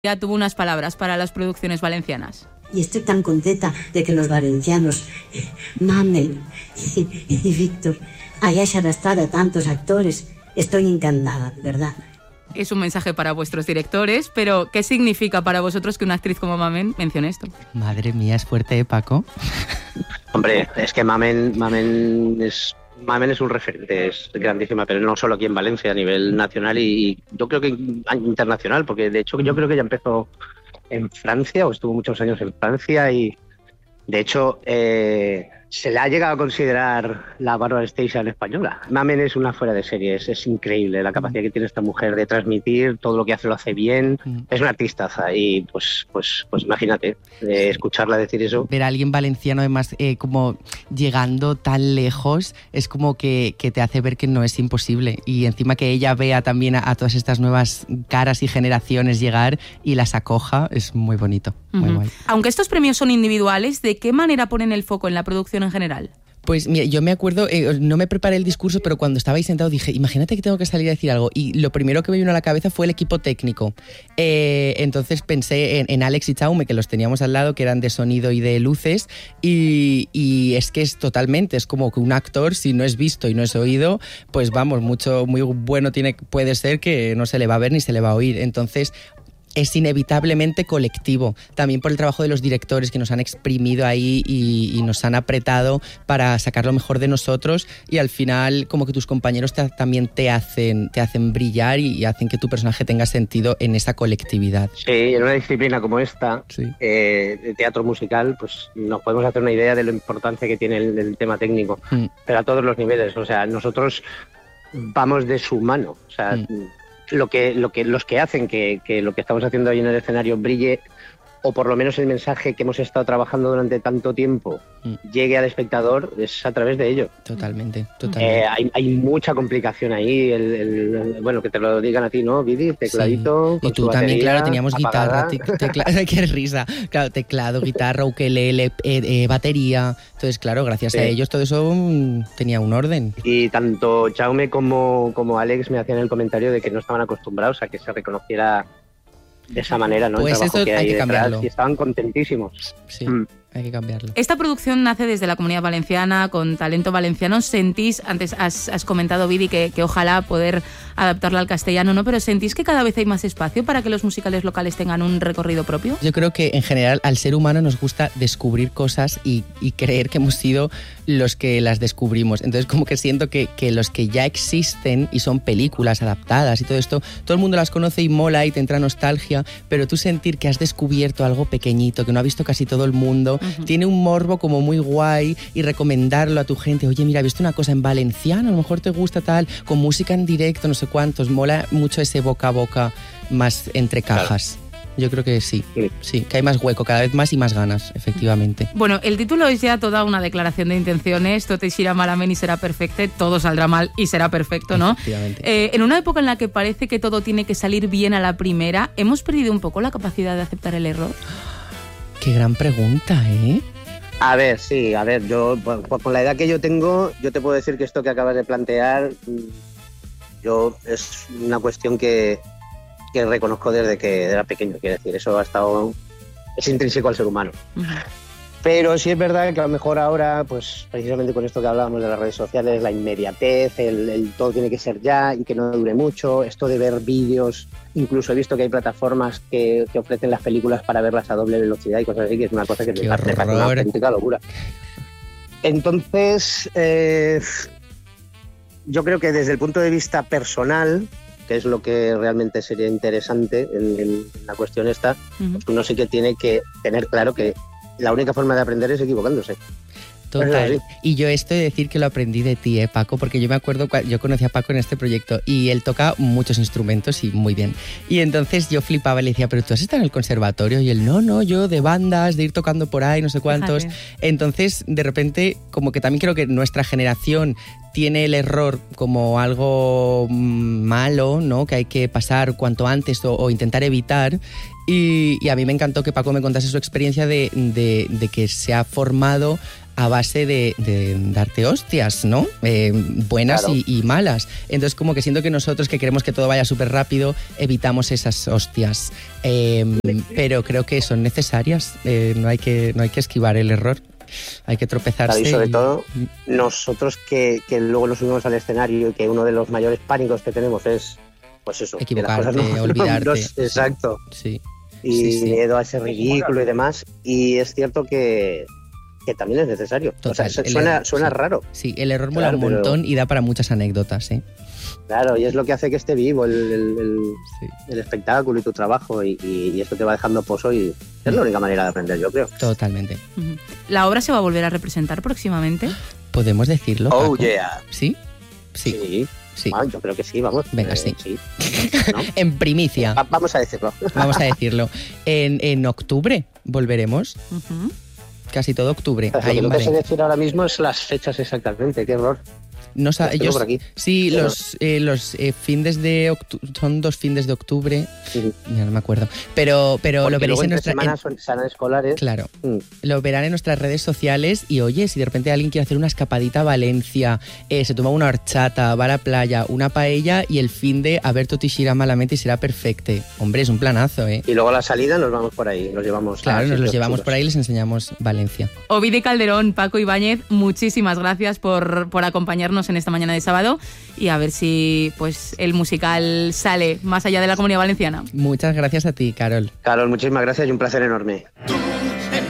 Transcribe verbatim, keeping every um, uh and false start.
Ya tuvo unas palabras para las producciones valencianas. Y estoy tan contenta de que los valencianos, Mamel y, y Víctor, hayan arrastrado a tantos actores. Estoy encantada, de verdad. Es un mensaje para vuestros directores, pero ¿qué significa para vosotros que una actriz como Mamen mencione esto? Madre mía, es fuerte, ¿eh, Paco? Hombre, es que Mamen, Mamen es... Mamen es un referente, es grandísima, pero no solo aquí en Valencia, a nivel nacional y, y yo creo que internacional, porque de hecho yo creo que ya empezó en Francia o estuvo muchos años en Francia y de hecho eh, se le ha llegado a considerar la Bárbara Streisand española. Mamen es una fuera de serie, es, es increíble la capacidad que tiene esta mujer de transmitir, todo lo que hace lo hace bien, es una artistaza y pues, pues, pues imagínate, eh, escucharla decir eso. Ver a alguien valenciano además eh, como llegando tan lejos es como que, que te hace ver que no es imposible y encima que ella vea también a, a todas estas nuevas caras y generaciones llegar y las acoja, es muy bonito, muy uh-huh. guay. Aunque estos premios son individuales, ¿de qué manera ponen el foco en la producción en general? Pues mira, yo me acuerdo, eh, no me preparé el discurso, pero cuando estaba ahí sentado dije, imagínate que tengo que salir a decir algo. Y lo primero que me vino a la cabeza fue el equipo técnico. Eh, entonces pensé en, en Alex y Chaume, que los teníamos al lado, que eran de sonido y de luces. Y, y es que es totalmente, es como que un actor, si no es visto y no es oído, pues vamos, mucho, muy bueno tiene, puede ser que no se le va a ver ni se le va a oír. Entonces es inevitablemente colectivo, también por el trabajo de los directores que nos han exprimido ahí y, y nos han apretado para sacar lo mejor de nosotros y al final como que tus compañeros te, también te hacen, te hacen brillar y, y hacen que tu personaje tenga sentido en esa colectividad. Sí, en una disciplina como esta, sí. eh, de teatro musical, pues nos podemos hacer una idea de la importancia que tiene el, el tema técnico, mm. pero a todos los niveles, o sea, nosotros vamos de su mano, o sea... Mm. Lo que, lo que, los que hacen que, que lo que estamos haciendo ahí en el escenario brille, o por lo menos el mensaje que hemos estado trabajando durante tanto tiempo mm. llegue al espectador, es a través de ello. Totalmente, totalmente. Eh, hay, hay mucha complicación ahí, el, el, bueno, que te lo digan a ti, ¿no, Vidi? Tecladito, sí. Y tú también, claro, teníamos apagada. Guitarra, teclado, qué risa, claro, teclado, guitarra, ukelele, eh, eh, batería, entonces claro, gracias sí. a ellos todo eso um, tenía un orden. Y tanto Jaume como, como Alex me hacían el comentario de que no estaban acostumbrados a que se reconociera de esa manera, ¿no? Pues el trabajo eso que hay, hay que detrás, cambiarlo. Y estaban contentísimos. Sí, mm. hay que cambiarlo. Esta producción nace desde la Comunidad Valenciana, con talento valenciano. ¿Sentís, antes has, has comentado, Vidi, que, que ojalá poder adaptarla al castellano, ¿no? Pero ¿sentís que cada vez hay más espacio para que los musicales locales tengan un recorrido propio? Yo creo que en general al ser humano nos gusta descubrir cosas y, y creer que hemos sido los que las descubrimos. Entonces como que siento que, que los que ya existen y son películas adaptadas y todo esto, todo el mundo las conoce y mola y te entra nostalgia, pero tú sentir que has descubierto algo pequeñito, que no ha visto casi todo el mundo, uh-huh. tiene un morbo como muy guay y recomendarlo a tu gente. Oye, mira, he visto una cosa en valenciano, a lo mejor te gusta tal, con música en directo, no sé cuántos. Mola mucho ese boca a boca más entre cajas. Claro. Yo creo que sí, sí, que hay más hueco, cada vez más y más ganas, efectivamente. Bueno, el título es ya toda una declaración de intenciones, tot eixirà malament y será perfecto, todo saldrá mal y será perfecto, ¿no? Efectivamente. Eh, en una época en la que parece que todo tiene que salir bien a la primera, ¿hemos perdido un poco la capacidad de aceptar el error? Qué gran pregunta, ¿eh? A ver, sí, a ver, yo con la edad que yo tengo, yo te puedo decir que esto que acabas de plantear, yo es una cuestión que... que reconozco desde que era pequeño, quiero decir, eso ha estado, es intrínseco al ser humano. Uh-huh. Pero sí es verdad que a lo mejor ahora, pues precisamente con esto que hablábamos de las redes sociales, la inmediatez, el, el todo tiene que ser ya y que no dure mucho, esto de ver vídeos, incluso he visto que hay plataformas que, que ofrecen las películas para verlas a doble velocidad y cosas así, que es una cosa que me parece una auténtica locura. Entonces, eh, yo creo que desde el punto de vista personal, que es lo que realmente sería interesante en, en la cuestión esta, uh-huh. pues uno sí que tiene que tener claro que la única forma de aprender es equivocándose. Total. Y yo esto de decir que lo aprendí de ti, ¿eh, Paco? Porque yo me acuerdo, yo conocí a Paco en este proyecto y él toca muchos instrumentos y muy bien. Y entonces yo flipaba y le decía, ¿pero tú has estado en el conservatorio? Y él, no, no, yo de bandas, de ir tocando por ahí, no sé cuántos. Fíjate. Entonces, de repente, como que también creo que nuestra generación tiene el error como algo malo, ¿no? Que hay que pasar cuanto antes o, o intentar evitar. Y, y a mí me encantó que Paco me contase su experiencia de, de, de que se ha formado a base de, de darte hostias, ¿no? Eh, buenas Claro. y, y malas. Entonces como que siento que nosotros que queremos que todo vaya súper rápido, evitamos esas hostias. Eh, pero creo que son necesarias, eh, no hay que, no hay que esquivar el error. Hay que tropezarse. Claro, y sobre y- todo, nosotros que, que luego nos subimos al escenario y que uno de los mayores pánicos que tenemos es, pues eso, que las Equivocarte, cosas no- olvidarte. no- exacto. Sí. Y Sí, sí. miedo a ese ridículo y demás. Y es cierto que, que también es necesario. Total, o sea, el suena, error, suena sí. raro. Sí, el error mola Claro, un pero- montón y da para muchas anécdotas, ¿eh? Claro, y es lo que hace que esté vivo el, el- el- Sí. el espectáculo y tu trabajo. Y, y- y esto te va dejando pozo y es la única manera de aprender, yo creo. Totalmente. Ujú. ¿La obra se va a volver a representar próximamente? ¿Podemos decirlo, Oh, Paco? yeah. ¿Sí? Sí, Sí. sí. Ah, yo creo que sí, vamos. Venga, Eh, sí. sí. ¿No? En primicia, Va- vamos a decirlo. vamos a decirlo. En, en octubre volveremos. Ujú. Casi todo octubre. Lo Ahí que en no te sé Valencia. decir ahora mismo es las fechas exactamente, qué error. No sa- Las tengo ellos- por aquí. Sí, Pero- los, eh, los eh, fines de octubre, son dos fines de octubre, Ujú. ya no me acuerdo, pero, pero Porque lo veréis luego en entre nuestra... semanas son serán escolares. Claro, Mm. lo verán en nuestras redes sociales y oye, si de repente alguien quiere hacer una escapadita a Valencia, eh, se toma una horchata, va a la playa, una paella y el fin de a ver Totishira malamente y será perfecto. Hombre, es un planazo, ¿eh? Y luego a la salida nos vamos por ahí, nos llevamos. Claro, a nos los sitios llevamos chulos. por ahí y les enseñamos Valencia. Ovide Calderón, Paco Ibáñez, muchísimas gracias por, por acompañarnos en esta mañana de sábado y a ver si pues el musical sale más allá de la Comunidad Valenciana. Muchas gracias a ti, Carol. Carol, muchísimas gracias y un placer enorme.